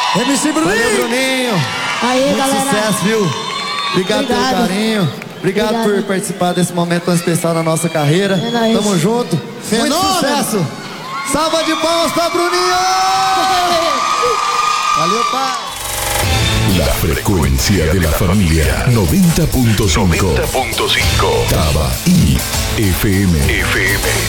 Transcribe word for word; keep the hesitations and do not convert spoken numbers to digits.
M C Bruninho. Valeu, Bruninho. Aí, Muito galera. sucesso, viu? Obrigado, pelo Obrigado. carinho. Obrigado, Obrigado. por participar desse momento tão especial na nossa carreira. É nóis. Tamo junto. Fenômeno. Muito sucesso. Salva de palmas pra Bruninho. Valeu, pai. La frecuencia de la familia noventa punto cinco. noventa punto cinco. Taba y F M. F M.